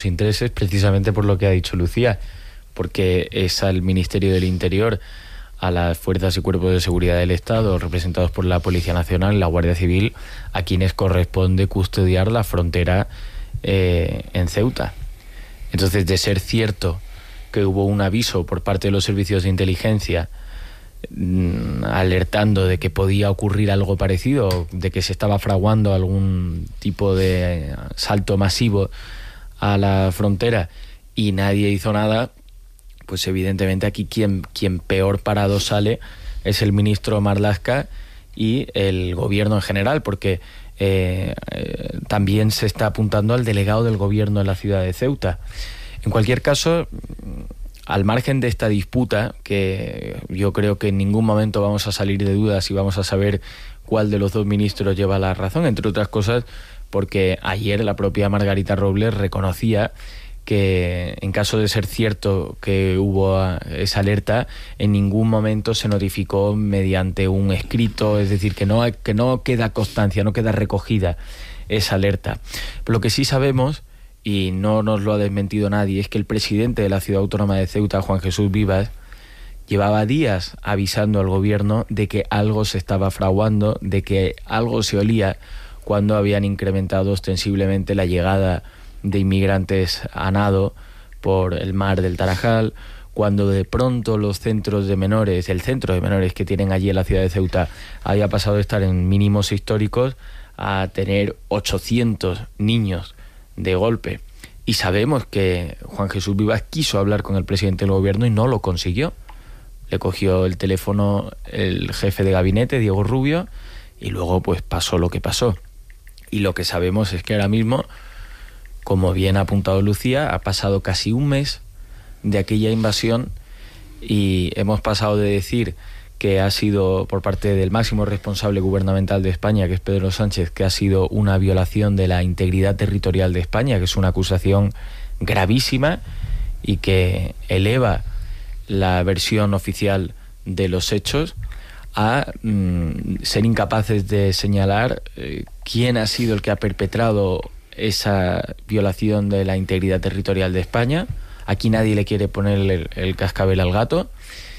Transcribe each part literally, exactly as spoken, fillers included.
intereses, precisamente por lo que ha dicho Lucía, porque es al Ministerio del Interior, a las fuerzas y cuerpos de seguridad del Estado, representados por la Policía Nacional y la Guardia Civil, a quienes corresponde custodiar la frontera eh, en Ceuta. Entonces, de ser cierto que hubo un aviso por parte de los servicios de inteligencia mmm, alertando de que podía ocurrir algo parecido, de que se estaba fraguando algún tipo de salto masivo a la frontera y nadie hizo nada, pues evidentemente aquí quien, quien peor parado sale es el ministro Marlaska y el gobierno en general, porque eh, eh, también se está apuntando al delegado del gobierno en la ciudad de Ceuta. En cualquier caso, al margen de esta disputa, que yo creo que en ningún momento vamos a salir de dudas y vamos a saber cuál de los dos ministros lleva la razón, entre otras cosas porque ayer la propia Margarita Robles reconocía que en caso de ser cierto que hubo esa alerta, en ningún momento se notificó mediante un escrito, es decir, que no, que no queda constancia, no queda recogida esa alerta. Pero lo que sí sabemos, y no nos lo ha desmentido nadie, es que el presidente de la Ciudad Autónoma de Ceuta, Juan Jesús Vivas, llevaba días avisando al gobierno de que algo se estaba fraguando, de que algo se olía cuando habían incrementado ostensiblemente la llegada de inmigrantes a nado por el mar del Tarajal, cuando de pronto los centros de menores, el centro de menores que tienen allí en la ciudad de Ceuta, había pasado de estar en mínimos históricos a tener ochocientos niños de golpe. Y sabemos que Juan Jesús Vivas quiso hablar con el presidente del gobierno y no lo consiguió. Le cogió el teléfono el jefe de gabinete, Diego Rubio, y luego pues pasó lo que pasó. Y lo que sabemos es que ahora mismo, como bien ha apuntado Lucía, ha pasado casi un mes de aquella invasión y hemos pasado de decir que ha sido por parte del máximo responsable gubernamental de España, que es Pedro Sánchez, que ha sido una violación de la integridad territorial de España, que es una acusación gravísima y que eleva la versión oficial de los hechos, a mm, ser incapaces de señalar eh, quién ha sido el que ha perpetrado esa violación de la integridad territorial de España. Aquí nadie le quiere poner el, el cascabel al gato.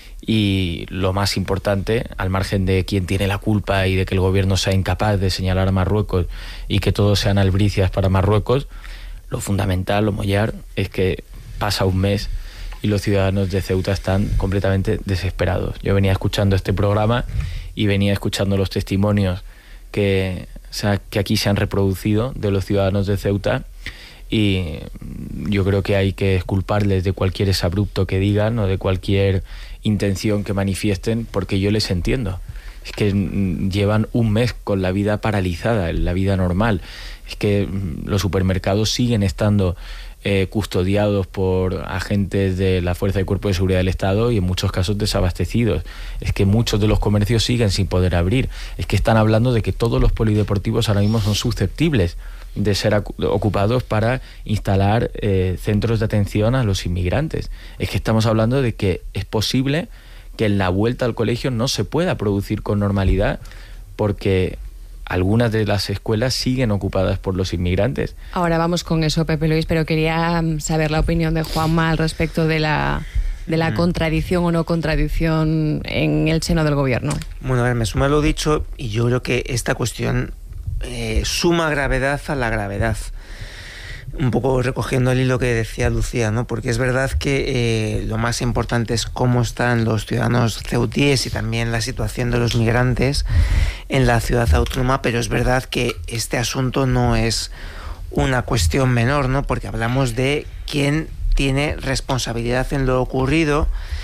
Y lo más importante, al margen de quién tiene la culpa y de que el gobierno sea incapaz de señalar a Marruecos y que todos sean albricias para Marruecos, lo fundamental, lo mollar, es que pasa un mes y los ciudadanos de Ceuta están completamente desesperados. Yo venía escuchando este programa y venía escuchando los testimonios que, o sea, que aquí se han reproducido de los ciudadanos de Ceuta, y yo creo que hay que exculparles de cualquier exabrupto que digan o de cualquier intención que manifiesten, porque yo les entiendo. Es que llevan un mes con la vida paralizada, la vida normal. Es que los supermercados siguen estando eh, custodiados por agentes de la Fuerza y Cuerpo de Seguridad del Estado y en muchos casos desabastecidos. Es que muchos de los comercios siguen sin poder abrir. Es que están hablando de que todos los polideportivos ahora mismo son susceptibles de ser ocupados para instalar eh, centros de atención a los inmigrantes. Es que estamos hablando de que es posible que en la vuelta al colegio no se pueda producir con normalidad porque algunas de las escuelas siguen ocupadas por los inmigrantes. Ahora vamos con eso, Pepe Luis, pero quería saber la opinión de Juanma al respecto de la, de la mm. contradicción o no contradicción en el seno del gobierno. Bueno, a ver, me suma lo dicho y yo creo que esta cuestión Eh, suma gravedad a la gravedad, un poco recogiendo el hilo que decía Lucía, ¿no? Porque es verdad que eh, lo más importante es cómo están los ciudadanos ceutíes y también la situación de los migrantes en la ciudad autónoma, pero es verdad que este asunto no es una cuestión menor, ¿no? Porque hablamos de quién tiene responsabilidad en lo ocurrido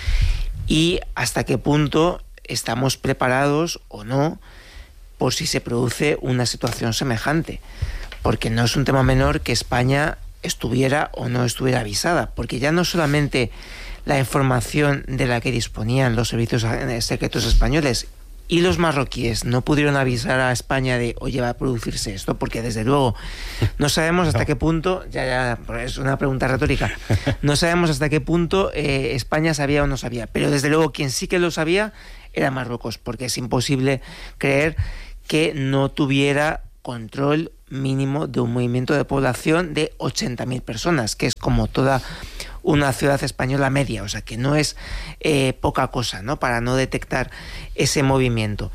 y hasta qué punto estamos preparados o no por si se produce una situación semejante, porque no es un tema menor que España estuviera o no estuviera avisada, porque ya no solamente la información de la que disponían los servicios secretos españoles y los marroquíes no pudieron avisar a España de, oye, va a producirse esto, porque desde luego no sabemos hasta no. qué punto, ya, ya, es una pregunta retórica, no sabemos hasta qué punto eh, España sabía o no sabía, pero desde luego quien sí que lo sabía era Marruecos, porque es imposible creer que no tuviera control mínimo de un movimiento de población de ochenta mil personas, que es como toda una ciudad española media, o sea que no es eh, poca cosa, ¿no?, para no detectar ese movimiento.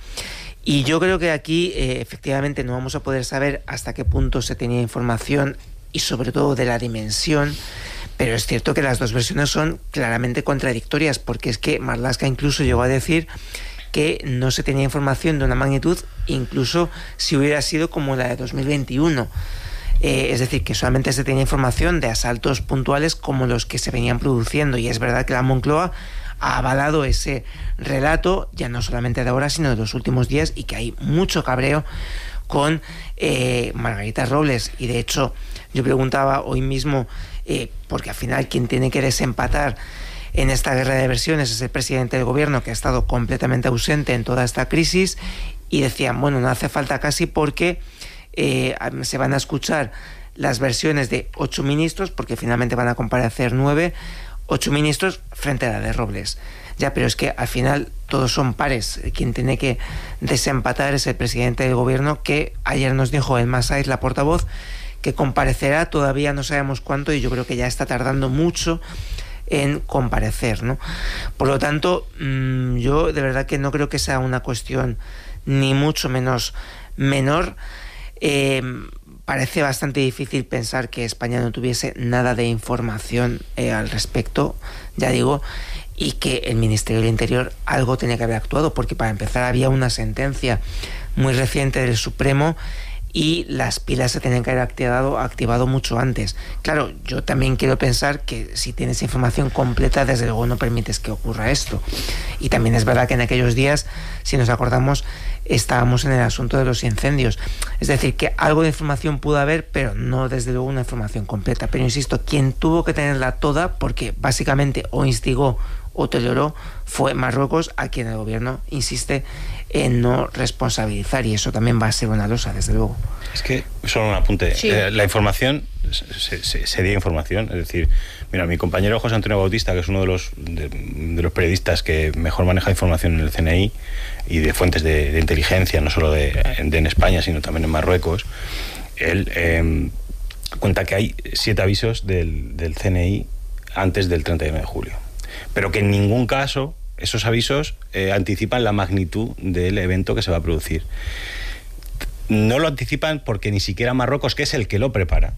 Y yo creo que aquí eh, efectivamente no vamos a poder saber hasta qué punto se tenía información y sobre todo de la dimensión, pero es cierto que las dos versiones son claramente contradictorias, porque es que Marlaska incluso llegó a decir que no se tenía información de una magnitud, incluso si hubiera sido como la de dos mil veintiuno. Eh, es decir, que solamente se tenía información de asaltos puntuales como los que se venían produciendo, y es verdad que la Moncloa ha avalado ese relato, ya no solamente de ahora, sino de los últimos días, y que hay mucho cabreo con eh, Margarita Robles. Y de hecho, yo preguntaba hoy mismo, eh, porque al final quien tiene que desempatar en esta guerra de versiones es el presidente del gobierno, que ha estado completamente ausente en toda esta crisis, y decían, bueno, no hace falta casi porque eh, se van a escuchar las versiones de ocho ministros, porque finalmente van a comparecer nueve, ocho ministros frente a la de Robles. Ya, pero es que al final todos son pares. Quien tiene que desempatar es el presidente del gobierno, que ayer nos dijo Elma Saiz, la portavoz, que comparecerá, todavía no sabemos cuánto, y yo creo que ya está tardando mucho en comparecer, ¿no? Por lo tanto, mmm, yo de verdad que no creo que sea una cuestión ni mucho menos menor. Eh, parece bastante difícil pensar que España no tuviese nada de información eh, al respecto, ya digo, y que el Ministerio del Interior algo tenía que haber actuado, porque para empezar había una sentencia muy reciente del Supremo y las pilas se tenían que haber activado, activado mucho antes. Claro, yo también quiero pensar que si tienes información completa, desde luego no permites que ocurra esto. Y también es verdad que en aquellos días, si nos acordamos, estábamos en el asunto de los incendios. Es decir, que algo de información pudo haber, pero no desde luego una información completa. Pero insisto, quien tuvo que tenerla toda, porque básicamente o instigó o toleró, fue Marruecos, a quien el gobierno insiste en no responsabilizar, y eso también va a ser una losa, desde luego. Es que, solo un apunte, sí. eh, la información, se, se, sería información, es decir, mira, mi compañero José Antonio Bautista, que es uno de los, de, de los periodistas que mejor maneja información en el C N I y de fuentes de, de inteligencia, no solo de, de en España, sino también en Marruecos, él eh, cuenta que hay siete avisos del, del C N I antes del treinta y uno de julio, pero que en ningún caso esos avisos eh, anticipan la magnitud del evento que se va a producir. No lo anticipan porque ni siquiera Marruecos, que es el que lo prepara,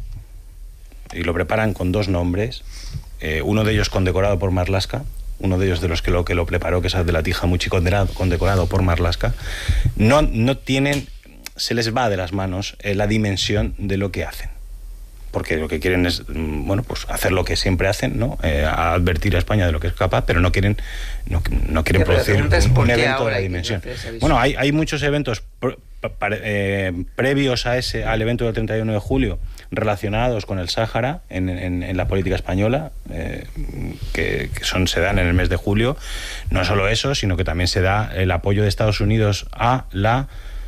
y lo preparan con dos nombres, eh, uno de ellos condecorado por Marlaska, uno de ellos de los que lo, que lo preparó, que es de la Tija-Muchi, condecorado, condecorado por Marlaska, no, no tienen, se les va de las manos eh, la dimensión de lo que hacen. Porque lo que quieren es, bueno, pues hacer lo que siempre hacen, ¿no? Eh, a advertir a España de lo que es capaz, pero no quieren, no, no quieren producir un, un evento de la dimensión. Bueno, hay, hay muchos eventos pre, pre, eh, previos a ese, al evento del treinta y uno de julio relacionados con el Sáhara en, en, en la política española, eh, que, que son, se dan en el mes de julio. No solo eso, sino que también se da el apoyo de Estados Unidos a la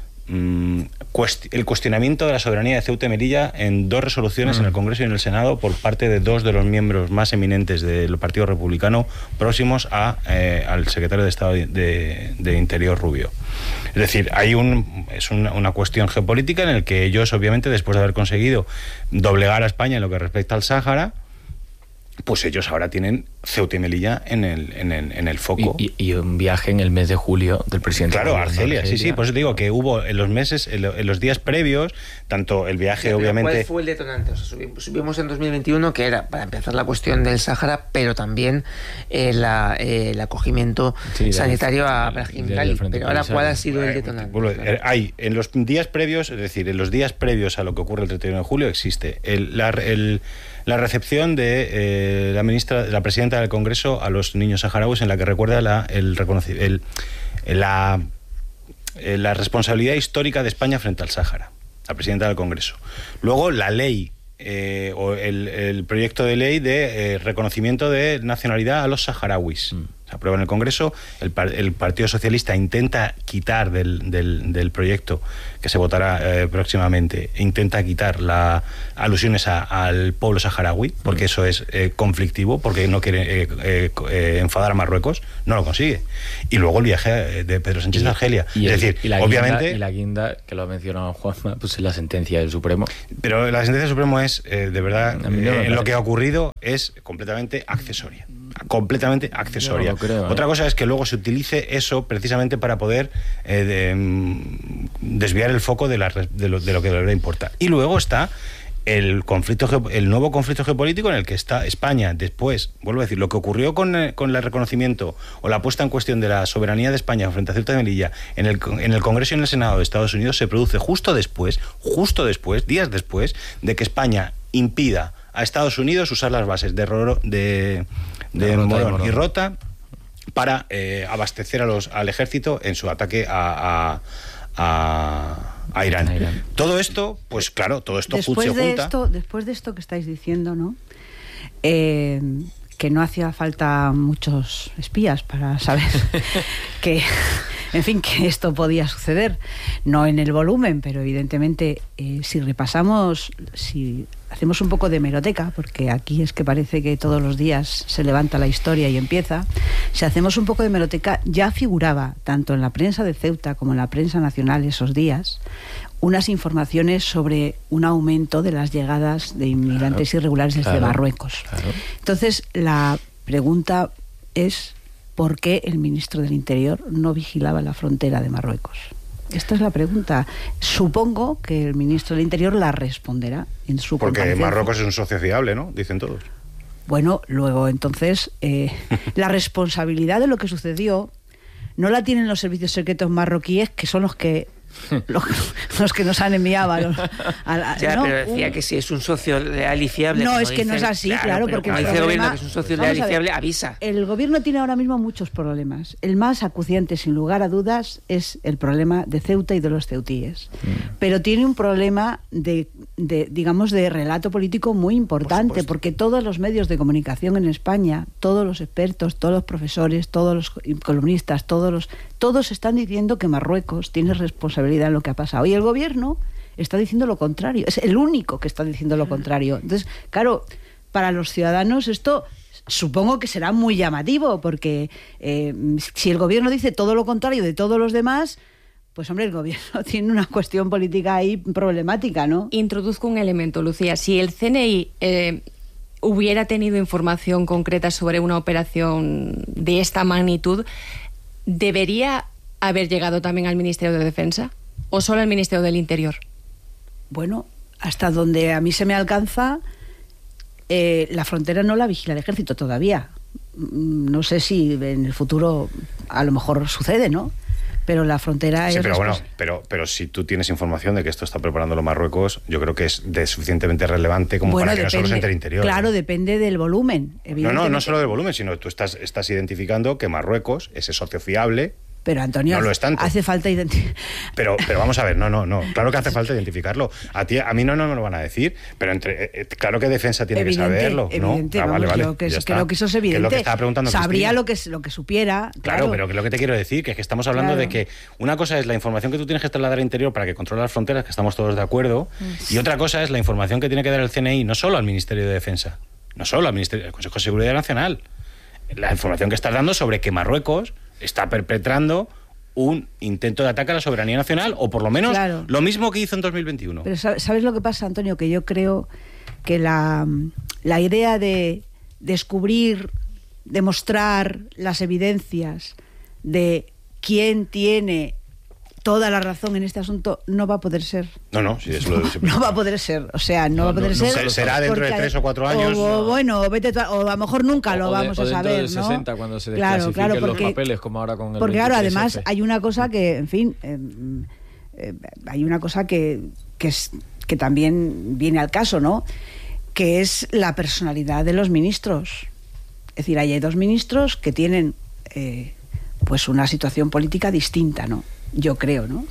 el cuestionamiento de la soberanía de Ceuta y Melilla en dos resoluciones mm. en el Congreso y en el Senado por parte de dos de los miembros más eminentes del Partido Republicano próximos a, eh, al secretario de Estado de, de, de Interior, Rubio. Es decir, hay un, es una, una cuestión geopolítica en la que ellos, obviamente, después de haber conseguido doblegar a España en lo que respecta al Sáhara, pues ellos ahora tienen Ceuta y Melilla en el, en el, en el foco. Y, y, y un viaje en el mes de julio del presidente. Claro, Argelia, Argelia, sí, sí, por eso te digo que hubo en los meses, en, lo, en los días previos, tanto el viaje, sí, obviamente... ¿Cuál fue el detonante? O sea, subimos, subimos en dos mil veintiuno, que era, para empezar, la cuestión del Sáhara, pero también eh, la, eh, el acogimiento sí, sanitario a Brahim Ghali. Pero ahora, ¿cuál ha sido el detonante? Bueno, claro. Hay, en los días previos, es decir, en los días previos a lo que ocurre el treinta y uno de julio, existe el... La, el La recepción de eh, la ministra, la presidenta del Congreso a los niños saharauis, en la que recuerda la, el, el, la, la responsabilidad histórica de España frente al Sáhara, la presidenta del Congreso. Luego la ley, eh, o el, el proyecto de ley de eh, reconocimiento de nacionalidad a los saharauis. Mm. se aprueba en el Congreso, el, el Partido Socialista intenta quitar del, del, del proyecto que se votará eh, próximamente, intenta quitar las alusiones a, al pueblo saharaui, porque eso es eh, conflictivo, porque no quiere eh, eh, eh, enfadar a Marruecos, no lo consigue. Y luego el viaje de Pedro Sánchez a Argelia. Y es el, decir, y la obviamente... Guinda, y la guinda, que lo ha mencionado Juanma, pues es la sentencia del Supremo. Pero la sentencia del Supremo es, eh, de verdad, no eh, en lo que ha ocurrido es completamente accesoria. Completamente accesoria. No creo, Otra ¿eh? cosa es que luego se utilice eso precisamente para poder eh, de, mm, desviar el foco de, la, de, lo, de lo que de verdad importa. Y luego está el conflicto, el nuevo conflicto geopolítico en el que está España después. Vuelvo a decir, lo que ocurrió con, eh, con el reconocimiento o la puesta en cuestión de la soberanía de España frente a Ceuta y Melilla en el, en el Congreso y en el Senado de Estados Unidos se produce justo después, justo después, días después, de que España impida a Estados Unidos usar las bases de, Roro, de, de, de Morón, Morón y Rota para eh, abastecer a los, al ejército en su ataque a, a, a, a, Irán. a Irán. Todo esto, pues claro, todo esto después se de junta. Esto, después de esto que estáis diciendo, ¿no? Eh, que no hacía falta muchos espías para saber que, en fin, que esto podía suceder, no en el volumen, pero evidentemente eh, si repasamos, si hacemos un poco de hemeroteca, porque aquí es que parece que todos los días se levanta la historia y empieza, si hacemos un poco de hemeroteca, ya figuraba tanto en la prensa de Ceuta como en la prensa nacional esos días unas informaciones sobre un aumento de las llegadas de inmigrantes claro, irregulares desde claro, Marruecos. Claro. Entonces, la pregunta es ¿por qué el ministro del Interior no vigilaba la frontera de Marruecos? Esta es la pregunta. Supongo que el ministro del Interior la responderá en su Porque Marruecos es un socio fiable, ¿no? Dicen todos. Bueno, luego entonces eh, la responsabilidad de lo que sucedió no la tienen los servicios secretos marroquíes, que son los que Los, los que nos han enviado a los, a la, ya, ¿no? pero decía un... que si es un socio leal y fiable. No, es dicen, que no es así, claro, claro porque como el dice el problema, gobierno que es un socio leal y fiable, avisa. El gobierno tiene ahora mismo muchos problemas. El más acuciante, sin lugar a dudas, es el problema de Ceuta y de los ceutíes. Mm. Pero tiene un problema de, de, digamos, de relato político muy importante, Por porque todos los medios de comunicación en España, todos los expertos, todos los profesores, todos los columnistas, todos los, todos están diciendo que Marruecos tiene responsabilidad en lo que ha pasado. Y el gobierno está diciendo lo contrario. Es el único que está diciendo lo contrario. Entonces, claro, para los ciudadanos esto supongo que será muy llamativo, porque eh, si el gobierno dice todo lo contrario de todos los demás, pues hombre, el gobierno tiene una cuestión política ahí problemática, ¿no? Introduzco un elemento, Lucía. Si el C N I eh, hubiera tenido información concreta sobre una operación de esta magnitud, ¿debería haber llegado también al Ministerio de Defensa o solo al Ministerio del Interior? Bueno, hasta donde a mí se me alcanza, eh, la frontera no la vigila el ejército todavía. No sé si en el futuro a lo mejor sucede, ¿no? Pero la frontera sí, es... pero bueno, pero, pero si tú tienes información de que esto está preparándolo Marruecos, yo creo que es de suficientemente relevante como bueno, para que depende, no solo se entre el interior. Claro, ¿no? depende del volumen. No, no, no solo del volumen, sino que tú estás, estás identificando que Marruecos, ese socio fiable... Pero Antonio, no lo es tanto. hace falta identificar. Pero, pero vamos a ver, no, no, no. Claro que hace falta identificarlo. A ti, a mí no, no me lo van a decir, pero entre, eh, claro que Defensa tiene evidente, que saberlo, evidente, ¿no? Ah, vamos, vale, vale. Yo que, creo que eso es evidente. Que es lo que estaba preguntando Sabría Cristina. lo que, lo que supiera. Claro, claro, pero que lo que te quiero decir que es que estamos hablando claro. de que una cosa es la información que tú tienes que trasladar al interior para que controle las fronteras, que estamos todos de acuerdo, sí. Y otra cosa es la información que tiene que dar el C N I, no solo al Ministerio de Defensa, no solo al Ministerio, al Consejo de Seguridad Nacional. La información que estás dando sobre que Marruecos está perpetrando un intento de ataque a la soberanía nacional, o por lo menos claro. Lo mismo que hizo en dos mil veintiuno. Pero ¿sabes lo que pasa, Antonio? Que yo creo que la, la idea de descubrir, demostrar las evidencias de quién tiene toda la razón en este asunto no va a poder ser. No, no, sí, eso lo no, no va a poder ser, o sea, no, no va a poder no, ser. No, será dentro de tres o cuatro años. O, o bueno, vete o a lo mejor nunca o, lo vamos o de, a saber, o de ¿no? sesenta, cuando se claro, claro, porque, los papeles, como ahora con el porque claro, además F. hay una cosa que, en fin, eh, eh, hay una cosa que, que es que también viene al caso, ¿no? Que es la personalidad de los ministros. Es decir, ahí hay dos ministros que tienen eh, pues una situación política distinta, ¿no? Yo creo, ¿no?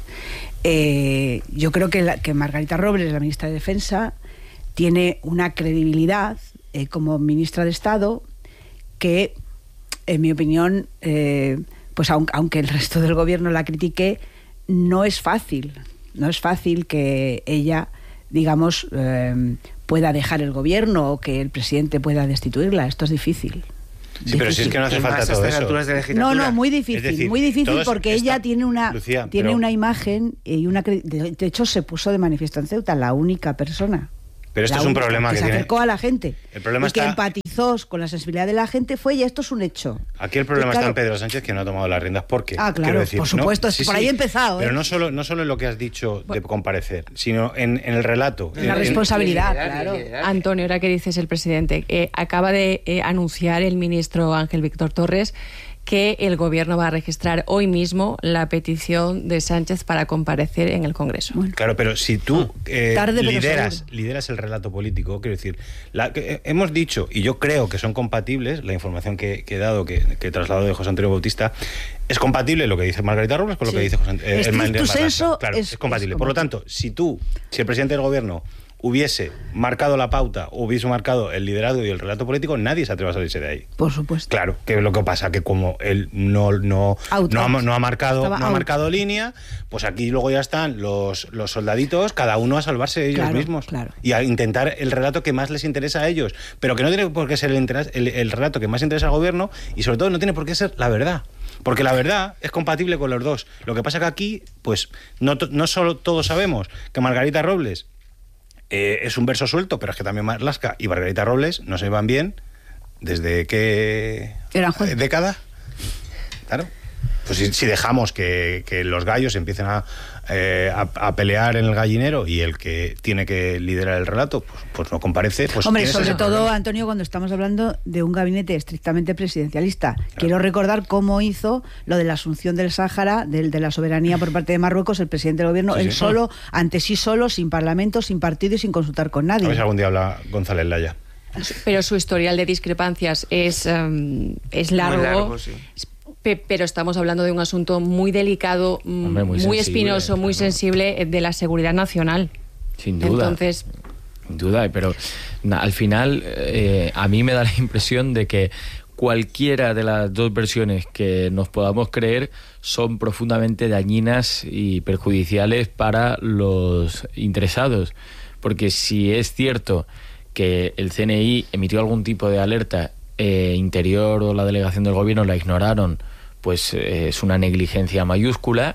Eh, yo creo que, la, que Margarita Robles, la ministra de Defensa, tiene una credibilidad eh, como ministra de Estado que en mi opinión, eh, pues aunque, aunque el resto del gobierno la critique, no es fácil, no es fácil que ella, digamos, eh, pueda dejar el gobierno o que el presidente pueda destituirla. Esto es difícil. Sí, pero si es que no hace falta todo eso. No, no, muy difícil, decir, muy difícil porque ella tiene una Lucía, tiene pero... una imagen y una de hecho se puso de manifiesto en Ceuta, la única persona. Pero esto es un problema que, que se tiene... acercó a la gente. El problema y está... que empatizó con la sensibilidad de la gente fue, y esto es un hecho. Aquí el problema Entonces, claro... está en Pedro Sánchez, que no ha tomado las riendas. ¿Por qué? Ah, claro, decir, por supuesto, no, sí, por sí, ahí he empezado. Pero ¿eh? no solo, no solo en lo que has dicho de comparecer, sino en, en el relato. En la en, responsabilidad, en... claro. Antonio, ahora que dices el presidente, eh, acaba de eh, anunciar el ministro Ángel Víctor Torres que el gobierno va a registrar hoy mismo la petición de Sánchez para comparecer en el Congreso. Bueno. Claro, pero si tú eh, Tarde, lideras, lideras el relato político, quiero decir, la, que, eh, hemos dicho, y yo creo que son compatibles, la información que, que he dado, que, que he trasladado de José Antonio Bautista, es compatible lo que dice Margarita Robles con lo sí. que dice José Antonio. Eh, claro, es, es compatible. es Por lo tanto, si tú, si el presidente del gobierno hubiese marcado la pauta, hubiese marcado el liderazgo y el relato político, nadie se atreve a salirse de ahí. Por supuesto. Claro, que lo que pasa que como él no no out, no, out. Ha, no ha marcado Estaba no ha out. marcado línea, pues aquí luego ya están los los soldaditos, cada uno a salvarse ellos claro, mismos claro. y a intentar el relato que más les interesa a ellos, pero que no tiene por qué ser el, interés, el, el relato que más interesa al gobierno y sobre todo no tiene por qué ser la verdad. Porque la verdad es compatible con los dos. Lo que pasa que aquí, pues, no, no solo todos sabemos que Margarita Robles eh, es un verso suelto, pero es que también Marlaska y Margarita Robles no se van bien desde qué década. Claro. Pues si, si dejamos que, que los gallos empiecen a, eh, a, a pelear en el gallinero y el que tiene que liderar el relato, pues, pues no comparece. Pues hombre, sobre todo, problema. Antonio, cuando estamos hablando de un gabinete estrictamente presidencialista. Claro. Quiero recordar cómo hizo lo de la asunción del Sáhara, del, de la soberanía por parte de Marruecos, el presidente del gobierno, sí, él sí. solo, ante sí solo, sin parlamento, sin partido y sin consultar con nadie. A ver si algún día habla González Laya. Pero su historial de discrepancias es, um, es largo. Muy largo, sí. Pero estamos hablando de un asunto muy delicado, Hombre, muy, muy espinoso, muy claro. sensible de la seguridad nacional. Sin duda. Entonces, sin duda, pero na, al final eh, a mí me da la impresión de que cualquiera de las dos versiones que nos podamos creer son profundamente dañinas y perjudiciales para los interesados. Porque si es cierto que el C N I emitió algún tipo de alerta, eh, Interior o la delegación del gobierno la ignoraron, pues eh, es una negligencia mayúscula.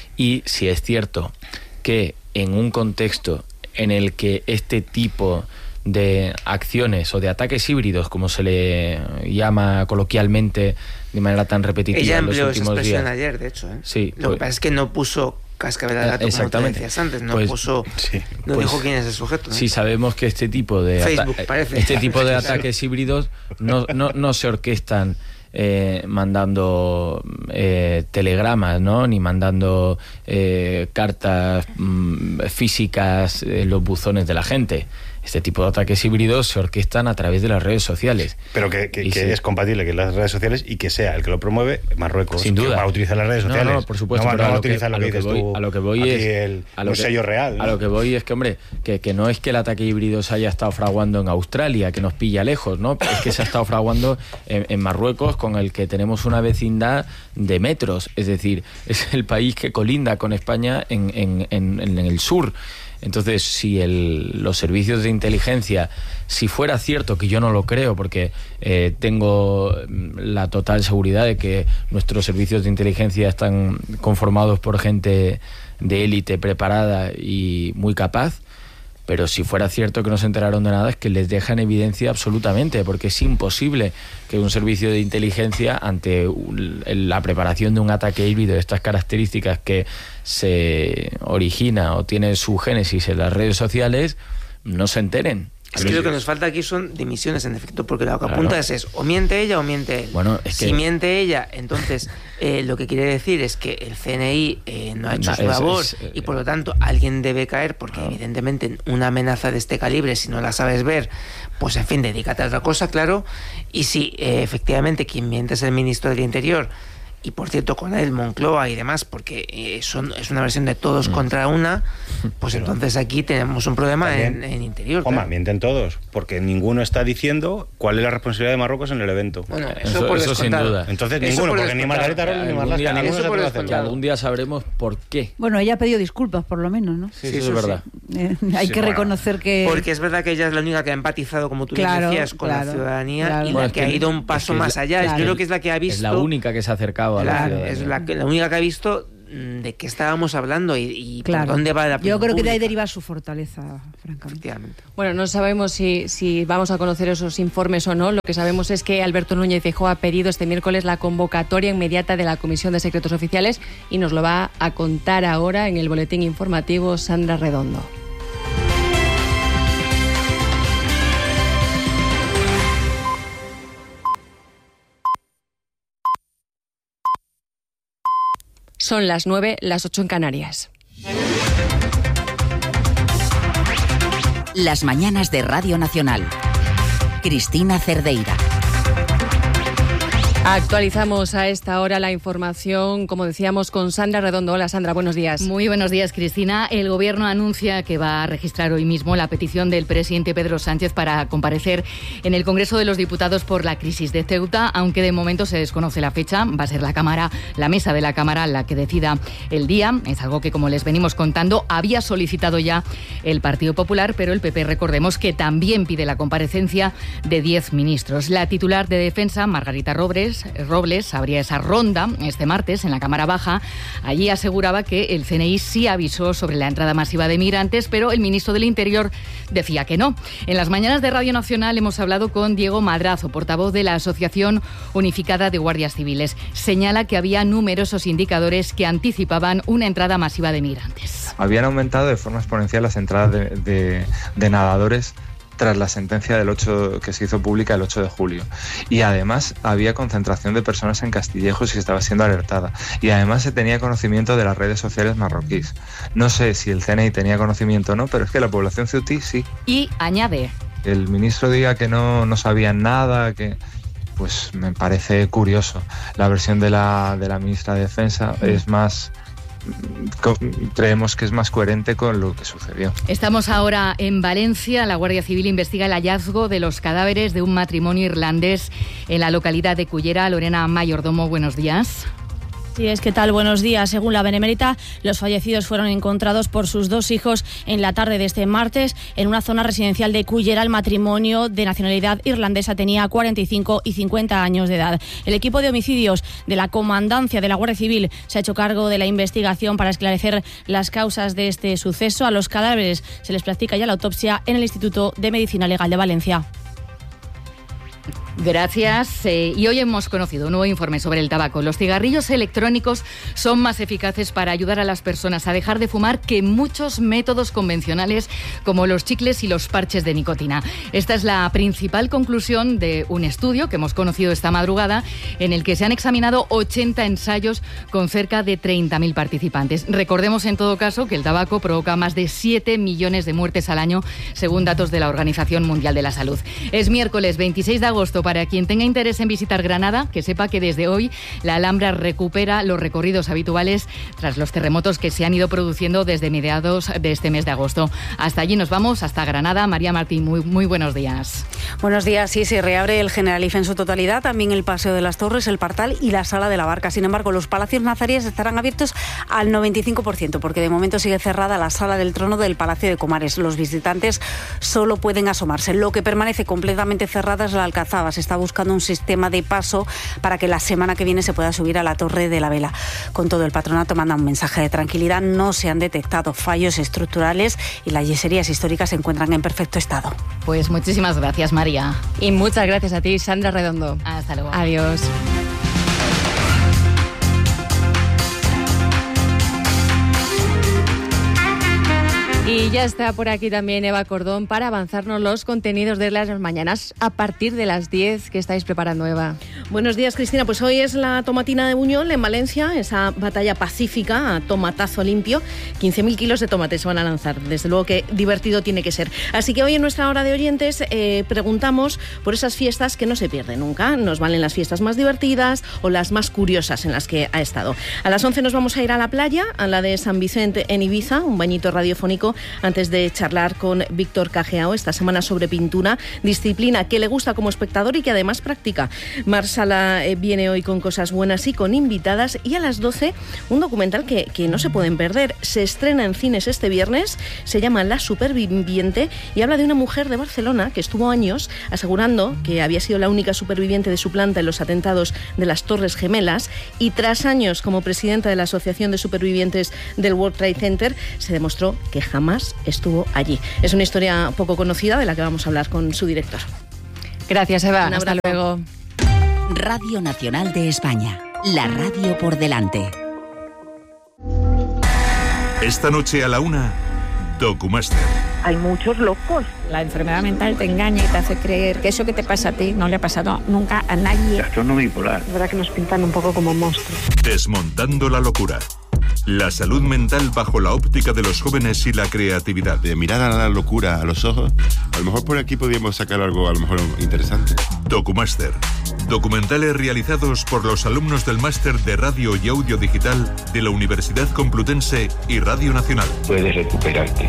Y si es cierto que en un contexto en el que este tipo de acciones o de ataques híbridos, como se le llama coloquialmente de manera tan repetitiva ella en los empleó últimos esa expresión días. ayer, de hecho, ¿eh? Sí, lo pues, que pasa es que no puso cascabel al gato, como tú decías antes, no pues, puso, sí, no pues, dijo quién es el sujeto, ¿no? Si sabemos que este tipo de Facebook, ata- parece. este tipo de ataques híbridos no, no, no se orquestan eh, mandando eh, telegramas, ¿no? Ni mandando eh, cartas mm, físicas en los buzones de la gente. Este tipo de ataques híbridos se orquestan a través de las redes sociales. Pero que, que, que sí. es compatible que las redes sociales y que sea el que lo promueve Marruecos. Sin duda. Va a utilizar las redes sociales. No, no, por supuesto. No, pero no va a lo que, utilizar lo a que, lo que dices voy, tú. a lo que voy es el, a lo un que, sello real. ¿no? A lo que voy es que, hombre, que, que no es que el ataque híbrido se haya estado fraguando en Australia, que nos pilla lejos, ¿no? Es que se ha estado fraguando en, en Marruecos, con el que tenemos una vecindad de metros. Es decir, es el país que colinda con España en, en, en, en el sur. Entonces, si el, los servicios de inteligencia, si fuera cierto, que yo no lo creo, porque eh, tengo la total seguridad de que nuestros servicios de inteligencia están conformados por gente de élite preparada y muy capaz, pero si fuera cierto que no se enteraron de nada, es que les deja en evidencia absolutamente, porque es imposible que un servicio de inteligencia, ante la preparación de un ataque híbrido de estas características que se origina o tiene su génesis en las redes sociales, no se enteren. Es que lo que nos falta aquí son dimisiones, en efecto, porque lo que Claro. apuntas es o miente ella o miente él. Bueno, es si que- miente ella, entonces eh, lo que quiere decir es que el C N I eh, no ha hecho No, su es- labor es, eh, y por lo tanto alguien debe caer, porque Claro. evidentemente una amenaza de este calibre, si no la sabes ver, pues en fin, dedícate a otra cosa, claro. Y si eh, efectivamente quien miente es el ministro del Interior, y por cierto con el Moncloa y demás, porque eh, son, es una versión de todos mm. contra una, pues Pero entonces aquí tenemos un problema en, en interior. Oma, claro. mienten todos, porque ninguno está diciendo cuál es la responsabilidad de Marruecos en el evento. Bueno, eso, eso, por eso sin duda. Entonces eso ninguno, porque ni Margarita Robles ni Marlaska, ninguno se puede hacer. Que algún día sabremos por qué. Bueno, ella ha pedido disculpas, por lo menos, ¿no? Sí, sí, eso, eso es verdad. Sí. Eh, hay sí, que bueno, reconocer que... Porque es verdad que ella es la única que ha empatizado, como tú claro, decías, con claro, la ciudadanía claro. y Bueno, la es que, que ha ido un paso es más la, allá. claro, Yo creo que es la que ha visto... Es la única que se ha acercado a claro, la ciudadanía. es la, la única que ha visto de qué estábamos hablando y, y claro. por dónde va la Yo creo pública. que de ahí deriva su fortaleza, francamente. Efectivamente. Bueno, no sabemos si, si vamos a conocer esos informes o no. Lo que sabemos es que Alberto Núñez Feijóo ha pedido este miércoles la convocatoria inmediata de la Comisión de Secretos Oficiales y nos lo va a contar ahora en el boletín informativo Sandra Redondo. Son las nueve, las ocho en Canarias. Las mañanas de Radio Nacional. Cristina Cerdeira. Actualizamos a esta hora la información, como decíamos, con Sandra Redondo. Hola Sandra, buenos días. Muy buenos días, Cristina. El Gobierno anuncia que va a registrar hoy mismo la petición del presidente Pedro Sánchez para comparecer en el Congreso de los Diputados por la crisis de Ceuta, aunque de momento se desconoce la fecha. Va a ser la Cámara, la mesa de la Cámara la que decida el día. Es algo que, como les venimos contando, había solicitado ya el Partido Popular, pero el P P, recordemos, que también pide la comparecencia de diez ministros. La titular de Defensa, Margarita Robles, Robles abría esa ronda este martes en la Cámara Baja. Allí aseguraba que el C N I sí avisó sobre la entrada masiva de migrantes, pero el ministro del Interior decía que no. En las mañanas de Radio Nacional hemos hablado con Diego Madrazo, portavoz de la Asociación Unificada de Guardias Civiles. Señala que había numerosos indicadores que anticipaban una entrada masiva de migrantes. Habían aumentado de forma exponencial las entradas de, de, de nadadores tras la sentencia del ocho que se hizo pública el ocho de julio. Y además había concentración de personas en Castillejos y que estaba siendo alertada. Y además se tenía conocimiento de las redes sociales marroquíes. No sé si el C N I tenía conocimiento o no, pero es que la población ceutí sí. Y añade: el ministro diga que no, no sabían nada, que... pues me parece curioso. La versión de la, de la ministra de Defensa es más... creemos que es más coherente con lo que sucedió. Estamos ahora en Valencia. La Guardia Civil investiga el hallazgo de los cadáveres de un matrimonio irlandés en la localidad de Cullera. Lorena Mayordomo, buenos días. Sí, es que tal, buenos días. Según la Benemérita, los fallecidos fueron encontrados por sus dos hijos en la tarde de este martes en una zona residencial de Cullera. El matrimonio de nacionalidad irlandesa tenía cuarenta y cinco y cincuenta años de edad. El equipo de homicidios de la Comandancia de la Guardia Civil se ha hecho cargo de la investigación para esclarecer las causas de este suceso. A los cadáveres se les practica ya la autopsia en el Instituto de Medicina Legal de Valencia. Gracias. Eh, y hoy hemos conocido un nuevo informe sobre el tabaco. Los cigarrillos electrónicos son más eficaces para ayudar a las personas a dejar de fumar que muchos métodos convencionales como los chicles y los parches de nicotina. Esta es la principal conclusión de un estudio que hemos conocido esta madrugada, en el que se han examinado ochenta ensayos con cerca de treinta mil participantes. Recordemos en todo caso que el tabaco provoca más de siete millones de muertes al año, según datos de la Organización Mundial de la Salud. Es miércoles veintiséis de agosto. Para quien tenga interés en visitar Granada, que sepa que desde hoy la Alhambra recupera los recorridos habituales tras los terremotos que se han ido produciendo desde mediados de este mes de agosto. Hasta allí nos vamos, hasta Granada. María Martín, muy, muy buenos días. Buenos días. Sí, se reabre el Generalife en su totalidad, también el Paseo de las Torres, el Partal y la Sala de la Barca. Sin embargo, los palacios nazaríes estarán abiertos al noventa y cinco por ciento, porque de momento sigue cerrada la Sala del Trono del Palacio de Comares. Los visitantes solo pueden asomarse. Lo que permanece completamente cerrada es la Alcazaba. Se está buscando un sistema de paso para que la semana que viene se pueda subir a la Torre de la Vela. Con todo, el patronato manda un mensaje de tranquilidad. No se han detectado fallos estructurales y las yeserías históricas se encuentran en perfecto estado. Pues muchísimas gracias, María. Y muchas gracias a ti, Sandra Redondo. Hasta luego. Adiós. Y ya está por aquí también Eva Cordón para avanzarnos los contenidos de las mañanas a partir de las diez que estáis preparando, Eva. Buenos días, Cristina. Pues hoy es la tomatina de Buñol en Valencia, esa batalla pacífica a tomatazo limpio. quince mil kilos de tomate se van a lanzar. Desde luego que divertido tiene que ser. Así que hoy en nuestra hora de oyentes eh, preguntamos por esas fiestas que no se pierden nunca. Nos valen las fiestas más divertidas o las más curiosas en las que ha estado. A las once nos vamos a ir a la playa, a la de San Vicente en Ibiza, un bañito radiofónico antes de charlar con Víctor Cajeao esta semana sobre pintura, disciplina que le gusta como espectador y que además practica. Mar Sala eh, viene hoy con cosas buenas y con invitadas, y a las doce un documental que, que no se pueden perder. Se estrena en cines este viernes, se llama La Superviviente y habla de una mujer de Barcelona que estuvo años asegurando que había sido la única superviviente de su planta en los atentados de las Torres Gemelas, y tras años como presidenta de la Asociación de Supervivientes del World Trade Center se demostró que jamás estuvo allí. Es una historia poco conocida de la que vamos a hablar con su director. Gracias, Eva. Hasta luego. Radio Nacional de España. La radio por delante. Esta noche a la una, Documaster. Hay muchos locos. La enfermedad mental te engaña y te hace creer que eso que te pasa a ti no le ha pasado nunca a nadie. Trastorno bipolar. Es verdad que nos pintan un poco como monstruos. Desmontando la locura. La salud mental bajo la óptica de los jóvenes y la creatividad. De mirar a la locura a los ojos, a lo mejor por aquí podríamos sacar algo a lo mejor interesante. Documaster. Documentales realizados por los alumnos del Máster de Radio y Audio Digital de la Universidad Complutense y Radio Nacional. Puedes recuperarte.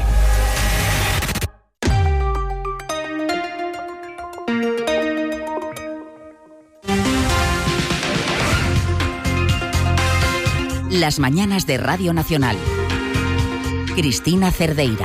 Las mañanas de Radio Nacional. Cristina Cerdeira.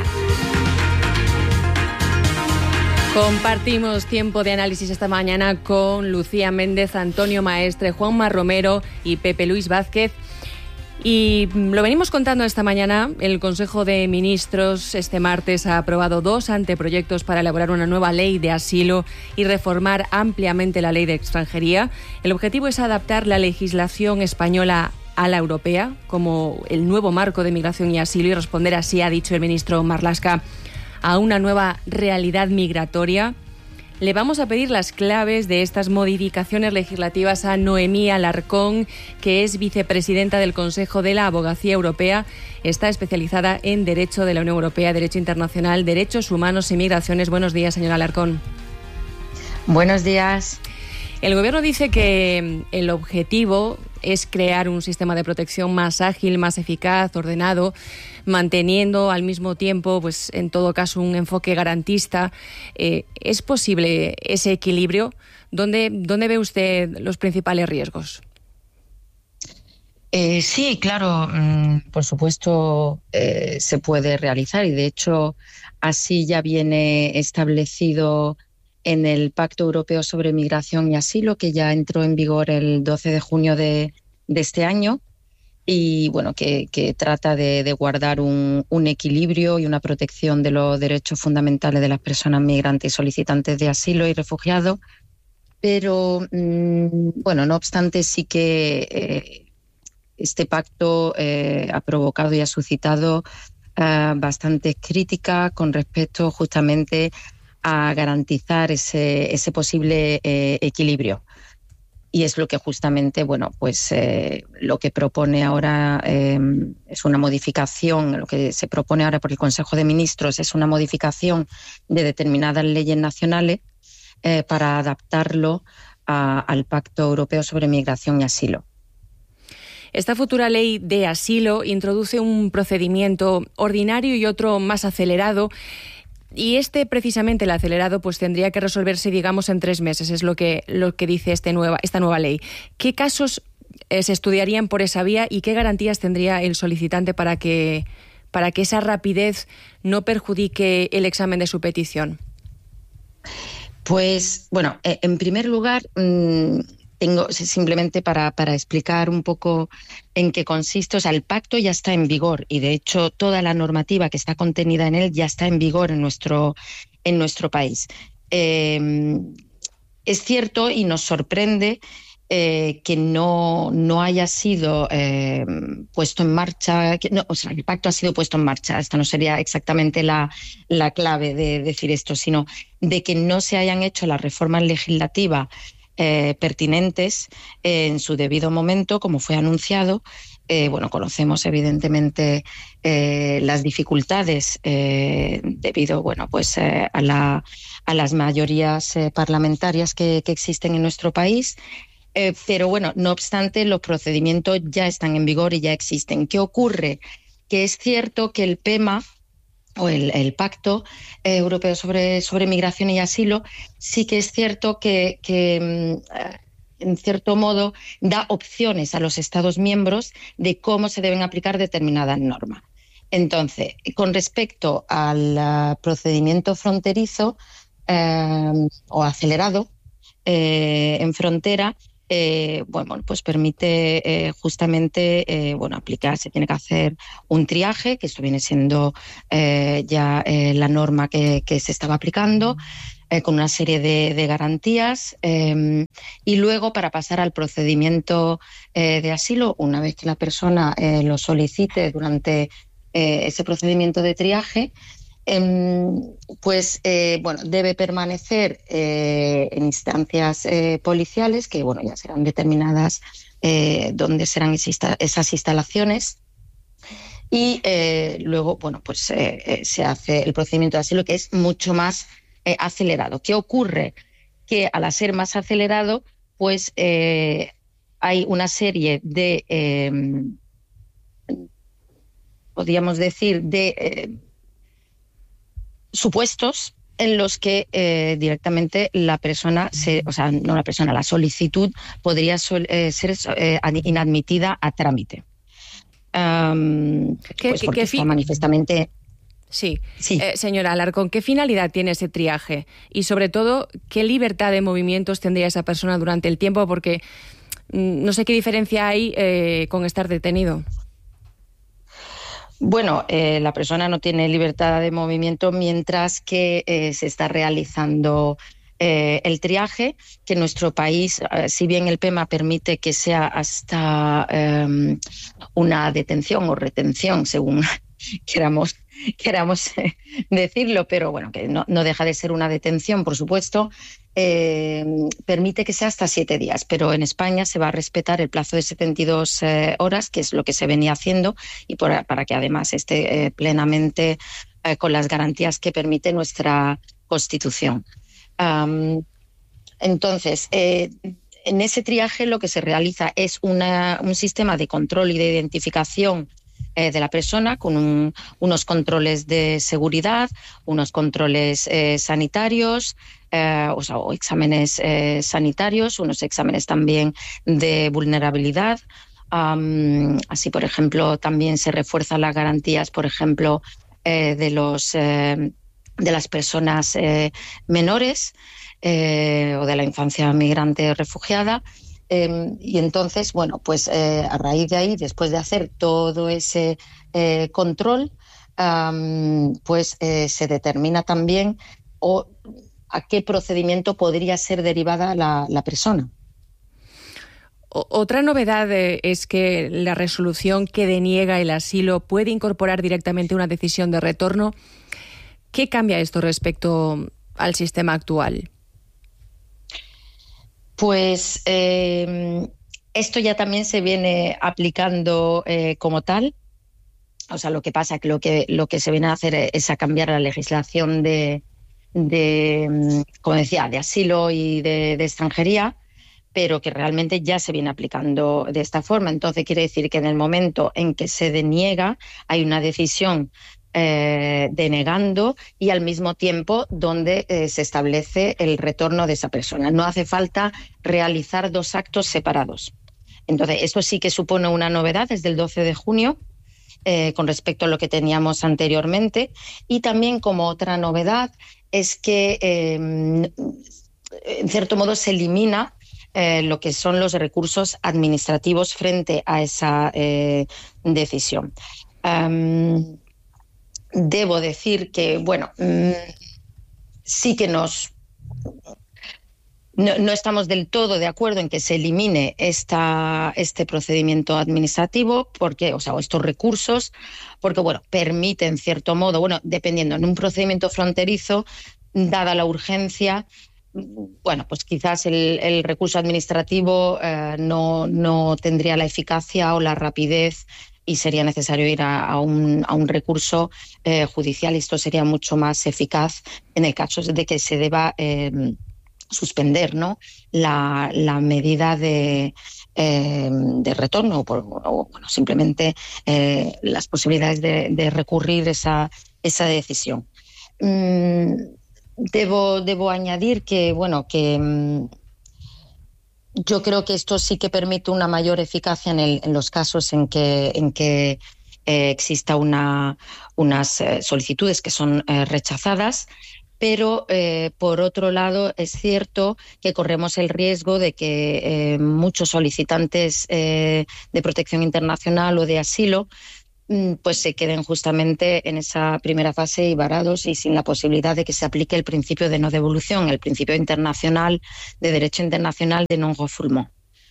Compartimos tiempo de análisis esta mañana con Lucía Méndez, Antonio Maestre, Juanma Romero y Pepe Luis Vázquez. Y lo venimos contando esta mañana. El Consejo de Ministros este martes ha aprobado dos anteproyectos para elaborar una nueva ley de asilo y reformar ampliamente la ley de extranjería. El objetivo es adaptar la legislación española a la europea como el nuevo marco de migración y asilo y responder, así ha dicho el ministro Marlaska, a una nueva realidad migratoria. Le vamos a pedir las claves de estas modificaciones legislativas a Noemí Alarcón, que es vicepresidenta del Consejo de la Abogacía Europea. Está especializada en Derecho de la Unión Europea, Derecho Internacional, Derechos Humanos y Migraciones. Buenos días, señora Alarcón. Buenos días. El Gobierno dice que el objetivo es crear un sistema de protección más ágil, más eficaz, ordenado, manteniendo al mismo tiempo, pues en todo caso, un enfoque garantista. Eh, ¿Es posible ese equilibrio? ¿Dónde, dónde ve usted los principales riesgos? Eh, sí, claro, mm, por supuesto eh, se puede realizar, y de hecho así ya viene establecido en el Pacto Europeo sobre Migración y Asilo, que ya entró en vigor el doce de junio de, de este año, y bueno, que, que trata de, de guardar un, un equilibrio y una protección de los derechos fundamentales de las personas migrantes y solicitantes de asilo y refugiados. Pero, mmm, bueno, no obstante, sí que eh, este pacto eh, ha provocado y ha suscitado eh, bastantes críticas con respecto justamente a garantizar ese, ese posible eh, equilibrio. Y es lo que justamente, bueno, pues eh, lo que propone ahora eh, es una modificación, lo que se propone ahora por el Consejo de Ministros es una modificación de determinadas leyes nacionales eh, para adaptarlo a, al Pacto Europeo sobre Migración y Asilo. Esta futura ley de asilo introduce un procedimiento ordinario y otro más acelerado. Y este, precisamente, el acelerado, pues tendría que resolverse, digamos, en tres meses, es lo que, lo que dice este nueva, esta nueva ley. ¿Qué casos eh, se estudiarían por esa vía y qué garantías tendría el solicitante para que, para que esa rapidez no perjudique el examen de su petición? Pues, bueno, eh, en primer lugar, mmm, tengo simplemente para, para explicar un poco en qué consiste. O sea, el pacto ya está en vigor y, de hecho, toda la normativa que está contenida en él ya está en vigor en nuestro, en nuestro país. Eh, es cierto y nos sorprende eh, que no, no haya sido eh, puesto en marcha, que no, o sea, el pacto ha sido puesto en marcha, esta no sería exactamente la, la clave de decir esto, sino de que no se hayan hecho las reformas legislativas eh, pertinentes eh, en su debido momento, como fue anunciado. Eh, bueno, conocemos evidentemente eh, las dificultades eh, debido, bueno, pues eh, a, la, a las mayorías eh, parlamentarias que, que existen en nuestro país. Eh, pero bueno, no obstante, los procedimientos ya están en vigor y ya existen. ¿Qué ocurre? Que es cierto que el P E M A o el, el Pacto eh, Europeo sobre, sobre Migración y Asilo sí que es cierto que, que eh, en cierto modo, da opciones a los Estados miembros de cómo se deben aplicar determinadas normas. Entonces, con respecto al uh, procedimiento fronterizo eh, o acelerado eh, en frontera, eh, bueno, pues permite eh, justamente eh, bueno, aplicar, se tiene que hacer un triaje, que esto viene siendo eh, ya eh, la norma que, que se estaba aplicando, Eh, con una serie de, de garantías eh, y luego para pasar al procedimiento eh, de asilo, una vez que la persona eh, lo solicite durante eh, ese procedimiento de triaje, eh, pues eh, bueno, debe permanecer eh, en instancias eh, policiales que bueno, ya serán determinadas eh, dónde serán esas instalaciones. Y eh, luego bueno, pues, eh, eh, se hace el procedimiento de asilo, que es mucho más Eh, acelerado. ¿Qué ocurre? Que al ser más acelerado, pues eh, hay una serie de, eh, podríamos decir, de eh, supuestos en los que eh, directamente la persona, se, o sea, no la persona, la solicitud podría sol, eh, ser eh, inadmitida a trámite. Um, ¿Qué, pues qué, porque qué está manifestamente... Sí, sí. Eh, señora Alarcón, ¿qué finalidad tiene ese triaje? Y sobre todo, ¿qué libertad de movimientos tendría esa persona durante el tiempo? Porque mmm, no sé qué diferencia hay eh, con estar detenido. Bueno, eh, la persona no tiene libertad de movimiento mientras que eh, se está realizando eh, el triaje, que en nuestro país, eh, si bien el P E M A permite que sea hasta eh, una detención o retención, según queramos queramos decirlo, pero bueno, que no, no deja de ser una detención, por supuesto, eh, permite que sea hasta siete días, pero en España se va a respetar el plazo de setenta y dos eh, horas, que es lo que se venía haciendo, y por, para que además esté eh, plenamente eh, con las garantías que permite nuestra Constitución. Um, entonces, eh, en ese triaje lo que se realiza es una, un sistema de control y de identificación de la persona, con un, unos controles de seguridad, unos controles eh, sanitarios, eh, o, sea, o exámenes eh, sanitarios, unos exámenes también de vulnerabilidad. Um, así, por ejemplo, también se refuerzan las garantías, por ejemplo, eh, de, los, eh, de las personas eh, menores eh, o de la infancia migrante refugiada. Eh, y entonces, bueno, pues eh, a raíz de ahí, después de hacer todo ese eh, control, um, pues eh, se determina también o, a qué procedimiento podría ser derivada la, la persona. Otra novedad eh, es que la resolución que deniega el asilo puede incorporar directamente una decisión de retorno. ¿Qué cambia esto respecto al sistema actual? Pues eh, esto ya también se viene aplicando eh, como tal. O sea, lo que pasa es que lo que lo que se viene a hacer es a cambiar la legislación de, de como decía, de asilo y de, de extranjería, pero que realmente ya se viene aplicando de esta forma. Entonces quiere decir que en el momento en que se deniega hay una decisión Eh, denegando y al mismo tiempo donde eh, se establece el retorno de esa persona. No hace falta realizar dos actos separados. Entonces, esto sí que supone una novedad desde el doce de junio eh, con respecto a lo que teníamos anteriormente. Y también como otra novedad es que eh, en cierto modo se elimina eh, lo que son los recursos administrativos frente a esa eh, decisión. Um, Debo decir que, bueno, mmm, sí que nos no, no estamos del todo de acuerdo en que se elimine esta, este procedimiento administrativo, porque, o sea, o estos recursos, porque, bueno, permite en cierto modo, bueno, dependiendo, en un procedimiento fronterizo, dada la urgencia, bueno, pues quizás el, el recurso administrativo eh, no, no tendría la eficacia o la rapidez y sería necesario ir a, a, un, a un recurso eh, judicial, y esto sería mucho más eficaz en el caso de que se deba eh, suspender, ¿no?, la, la medida de, eh, de retorno o, por, o bueno, simplemente eh, las posibilidades de, de recurrir esa, esa decisión. Mm, debo, debo añadir que, bueno, que mm, yo creo que esto sí que permite una mayor eficacia en, el, en los casos en que, en que eh, exista una, unas eh, solicitudes que son eh, rechazadas, pero eh, por otro lado es cierto que corremos el riesgo de que eh, muchos solicitantes eh, de protección internacional o de asilo pues se queden justamente en esa primera fase y varados y sin la posibilidad de que se aplique el principio de no devolución, el principio internacional de derecho internacional de non-refoulement.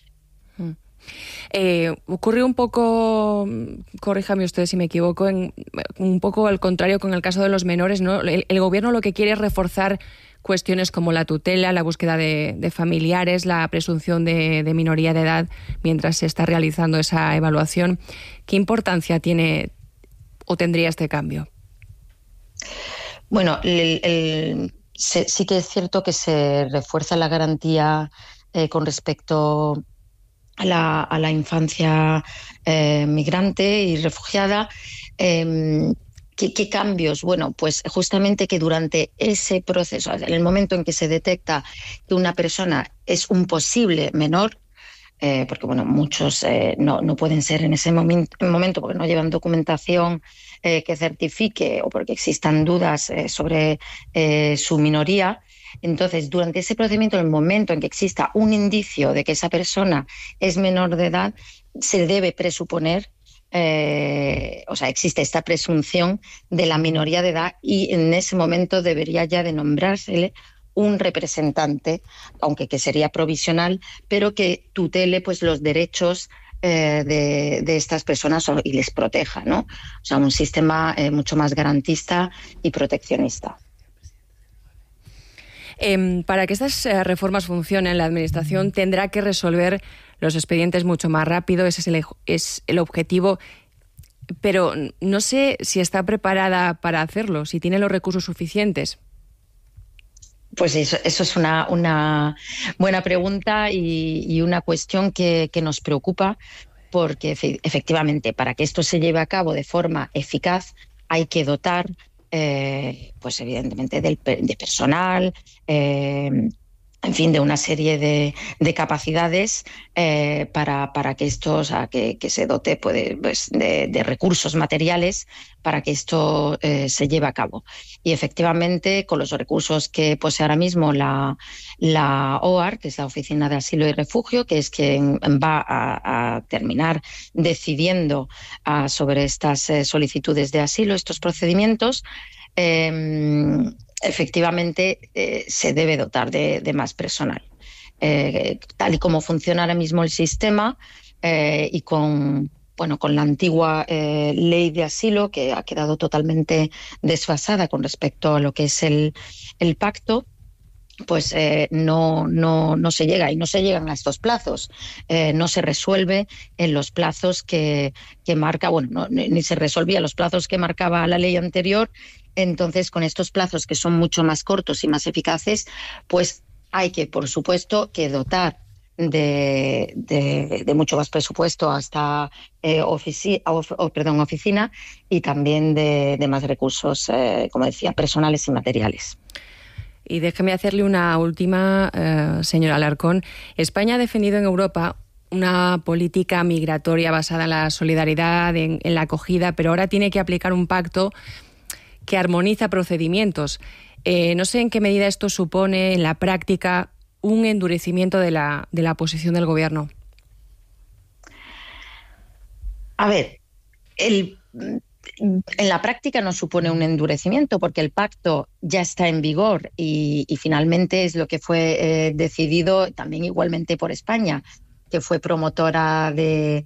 Eh, ocurrió un poco, corríjame usted si me equivoco, en, un poco al contrario con el caso de los menores, ¿no? El, el gobierno lo que quiere es reforzar cuestiones como la tutela, la búsqueda de, de familiares, la presunción de, de minoría de edad mientras se está realizando esa evaluación. ¿Qué importancia tiene o tendría este cambio? Bueno, el, el, se, sí que es cierto que se refuerza la garantía eh, con respecto a la, a la infancia eh, migrante y refugiada. Eh, ¿Qué, ¿Qué cambios? Bueno, pues justamente que durante ese proceso, en el momento en que se detecta que una persona es un posible menor, eh, porque bueno, muchos eh, no, no pueden ser en ese momento, momento porque no llevan documentación eh, que certifique o porque existan dudas eh, sobre eh, su minoría. Entonces, durante ese procedimiento, en el momento en que exista un indicio de que esa persona es menor de edad, se debe presuponer, eh, o sea, existe esta presunción de la minoría de edad, y en ese momento debería ya de nombrársele un representante, aunque que sería provisional, pero que tutele pues los derechos eh, de, de estas personas y les proteja, ¿no? O sea, un sistema eh, mucho más garantista y proteccionista. Eh, para que estas eh, reformas funcionen, la Administración tendrá que resolver los expedientes mucho más rápido, ese es el, es el objetivo, pero no sé si está preparada para hacerlo, si tiene los recursos suficientes. Pues eso, eso es una, una buena pregunta y, y una cuestión que, que nos preocupa, porque efectivamente para que esto se lleve a cabo de forma eficaz hay que dotar Eh, pues evidentemente del, de personal, eh, en fin, de una serie de, de capacidades eh, para, para que esto, o sea, que, que se dote pues, pues, de, de recursos materiales para que esto eh, se lleve a cabo. Y efectivamente, con los recursos que posee ahora mismo la, la O A R, que es la Oficina de Asilo y Refugio, que es quien va a, a terminar decidiendo uh, sobre estas eh, solicitudes de asilo, estos procedimientos, eh, efectivamente eh, se debe dotar de, de más personal. Eh, tal y como funciona ahora mismo el sistema eh, y con, bueno, con la antigua eh, ley de asilo, que ha quedado totalmente desfasada con respecto a lo que es el, el pacto, pues eh, no, no, no se llega y no se llegan a estos plazos, eh, no se resuelve en los plazos que, que marca, bueno, no, ni se resolvía los plazos que marcaba la ley anterior. Entonces, con estos plazos que son mucho más cortos y más eficaces, pues hay que, por supuesto, que dotar de, de, de mucho más presupuesto a esta eh, ofici, of, oh, perdón, oficina y también de, de más recursos, eh, como decía, personales y materiales. Y déjeme hacerle una última, eh, señora Alarcón. España ha defendido en Europa una política migratoria basada en la solidaridad, en, en la acogida, pero ahora tiene que aplicar un pacto que armoniza procedimientos. Eh, no sé en qué medida esto supone en la práctica un endurecimiento de la, de la posición del Gobierno. A ver, el, en la práctica no supone un endurecimiento porque el pacto ya está en vigor y, y finalmente es lo que fue eh, decidido también igualmente por España, que fue promotora de,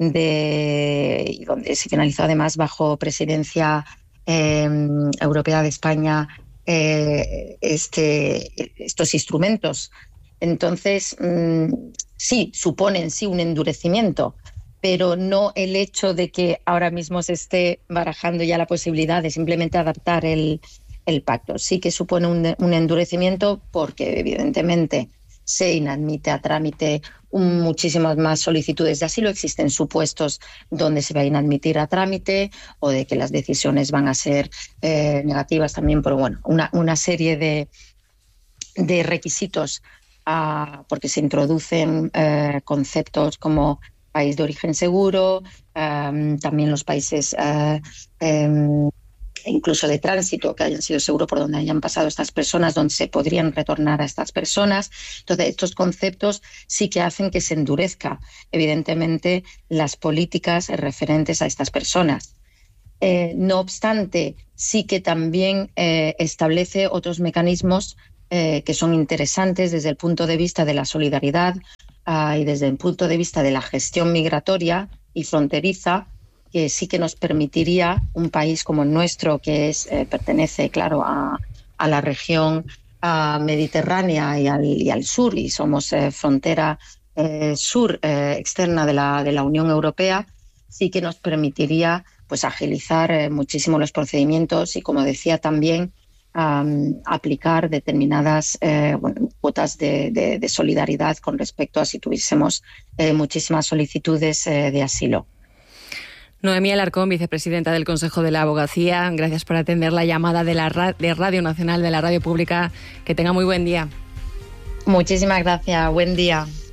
de y donde se finalizó además bajo presidencia eh, europea de España eh, este, estos instrumentos. Entonces, mmm, sí, suponen sí un endurecimiento, pero no el hecho de que ahora mismo se esté barajando ya la posibilidad de simplemente adaptar el, el pacto. Sí que supone un, un endurecimiento porque evidentemente se inadmite a trámite un, muchísimas más solicitudes de asilo. Existen supuestos donde se va a inadmitir a trámite o de que las decisiones van a ser eh, negativas también, pero bueno, una, una serie de, de requisitos uh, porque se introducen uh, conceptos como país de origen seguro, um, también los países uh, um, incluso de tránsito que hayan sido seguros por donde hayan pasado estas personas, donde se podrían retornar a estas personas. Entonces, estos conceptos sí que hacen que se endurezca, evidentemente, las políticas referentes a estas personas. Eh, no obstante, sí que también eh, establece otros mecanismos eh, que son interesantes desde el punto de vista de la solidaridad, Uh, y desde el punto de vista de la gestión migratoria y fronteriza, que sí que nos permitiría un país como el nuestro, que es eh, pertenece, claro, a, a la región uh, mediterránea y al, y al sur, y somos eh, frontera eh, sur eh, externa de la, de la Unión Europea, sí que nos permitiría pues, agilizar eh, muchísimo los procedimientos y, como decía también, Um, aplicar determinadas eh, bueno, cuotas de, de, de solidaridad con respecto a si tuviésemos eh, muchísimas solicitudes eh, de asilo. Noemí Alarcón, vicepresidenta del Consejo de la Abogacía, gracias por atender la llamada de la ra- de Radio Nacional, de la Radio Pública. Que tenga muy buen día. Muchísimas gracias, buen día.